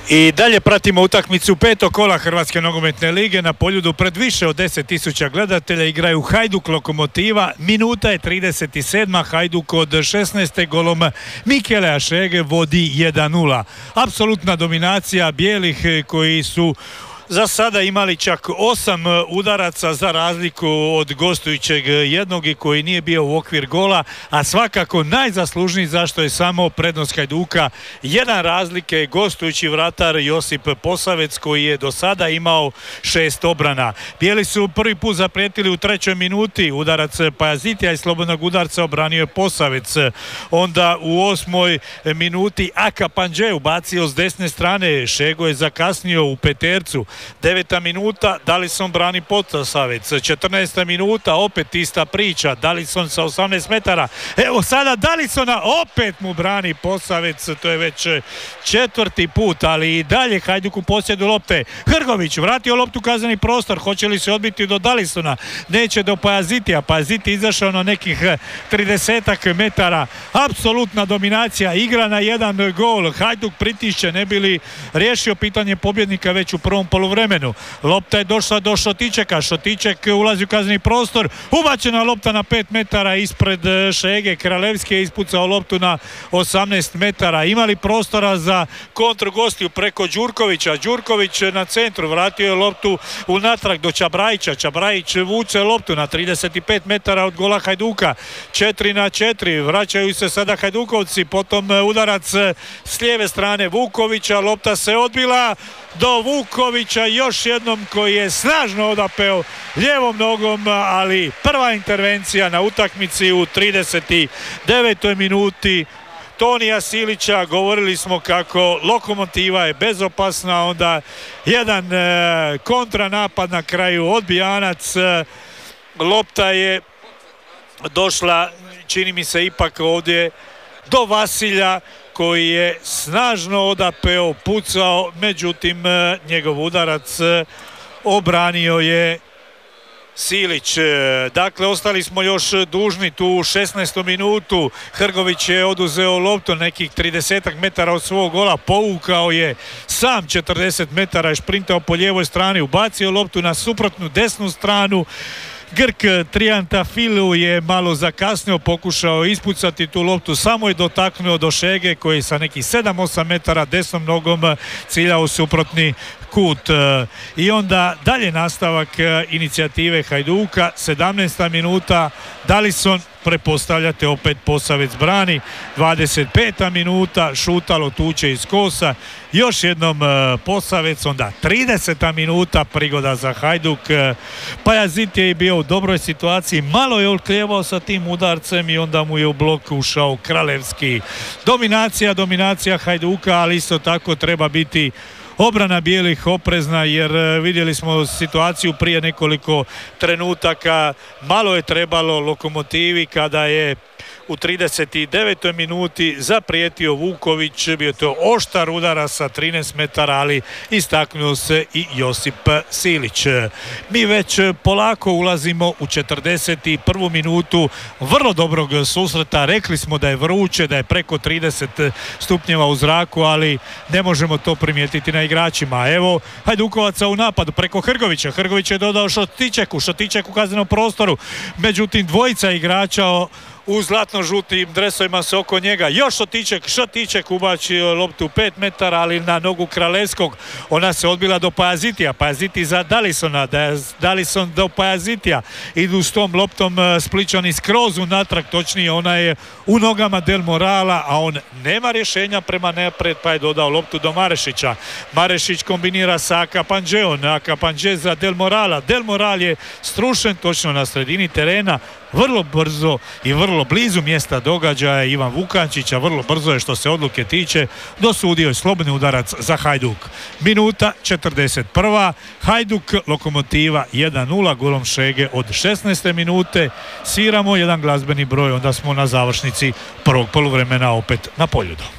I dalje pratimo utakmicu petog kola Hrvatske nogometne lige. Na Poljudu pred više od 10.000 gledatelja igraju Hajduk Lokomotiva. Minuta je 37. Hajduk od 16. golom Mikelea Šege vodi 1:0. Apsolutna dominacija bijelih koji su za sada imali čak 8 udaraca za razliku od gostujućeg jednog i koji nije bio u okvir gola, a svakako najzaslužniji zašto je samo prednost Hajduka jedan razlike gostujući vratar Josip Posavec koji je do sada imao 6 obrana. Bijeli su prvi put zaprijetili u 3. minuti, udarac Pajazitija i slobodnog udarca obranio je Posavec. Onda u 8. minuti Aka Pandže ubacio s desne strane, Šego je zakasnio u petercu. 9. minuta, Dalison brani Posavec. 14. minuta, opet ista priča, Dalison sa 18 metara. Evo sada Dalisona, opet mu brani Posavec, to je već 4. put, ali i dalje Hajduk u posjedu lopte. Hrgović vratio loptu u kazneni prostor, hoće li se odbiti do Dalisona? Neće do Pajazitija. Pajaziti izašao na nekih 30 metara. Apsolutna dominacija, igra na jedan gol. Hajduk pritišće, ne bi li riješio pitanje pobjednika već u prvom poluvremenu. Lopta je došla do Šotičeka. Šotiček ulazi u kazneni prostor. Ubačena lopta na 5 metara ispred Šege. Kralevski je ispucao loptu na 18 metara. Imali prostora za kontru gostiju preko Đurkovića. Đurković na centru vratio je loptu unatrag do Čabrajića. Čabrajić vuče loptu na 35 metara od gola Hajduka. 4:4. Vraćaju se sada Hajdukovci. Potom udarac s lijeve strane Vukovića. Lopta se odbila do Vukovića još jednom koji je snažno odapeo lijevom nogom, ali prva intervencija na utakmici u 39. minuti Tonija Silića. Govorili smo kako Lokomotiva je bezopasna, onda jedan kontranapad na kraju, odbijanac, lopta je došla, čini mi se ipak ovdje do Vasilja koji je snažno odapeo, pucao, međutim njegov udarac obranio je Silić. Dakle, ostali smo još dužni tu u 16. minutu. Hrgović je oduzeo loptu nekih 30 metara od svog gola, povukao je sam 40 metara i šprintao po lijevoj strani, ubacio loptu na suprotnu desnu stranu. Grk Triantafilu je malo zakasnio, pokušao ispucati tu loptu, samo je dotaknuo do Šege koji sa nekih 7-8 metara desnom nogom ciljao suprotni kut. I onda dalje nastavak inicijative Hajduka. 17. minuta, Dalison, prepostavljate opet Posavec brani. 25. minuta, Šutalo tuče iz kosa, još jednom Posavec. Onda 30. minuta, prigoda za Hajduk. Pajazit je bio u dobroj situaciji, malo je oklijevao sa tim udarcem i onda mu je u blok ušao Kralevski. Dominacija Hajduka, ali isto tako treba biti obrana bijelih oprezna, jer vidjeli smo situaciju prije nekoliko trenutaka. Malo je trebalo Lokomotivi kada je u 39. minuti zaprijetio Vuković, bio to oštar udara sa 13 metara, ali istaknuo se i Josip Silić. Mi već polako ulazimo u 41. minutu vrlo dobrog susreta. Rekli smo da je vruće, da je preko 30 stupnjeva u zraku, ali ne možemo to primijetiti na igračima. Evo Hajdukovaca u napadu preko Hrgovića. Hrgović je dodao Šotiček u kaznenom prostoru, međutim dvojica igrača u zlatno-žutim dresovima se oko njega. Još Šotiček ubačio loptu u 5 metara, ali na nogu Kralevskog. Ona se odbila do Pajazitija. Pajaziti za Dalisona. Dalison do Pajazitija. Idu s tom loptom Spličani skroz unatrag, točnije ona je u nogama Del Morala, a on nema rješenja prema naprijed, pa je dodao loptu do Marešića. Marešić kombinira sa Aka Pandžeom. Aka Pandže za Del Morala. Del Moral je strušen točno na sredini terena. Vrlo brzo i vrlo blizu mjesta događaja Ivan Vukančića, vrlo brzo je što se odluke tiče, dosudio je slobodni udarac za Hajduk. Minuta 41. Hajduk Lokomotiva 1:0 golom Šege od 16. minute. Sviramo jedan glazbeni broj, onda smo na završnici prvog poluvremena opet na Poljudu.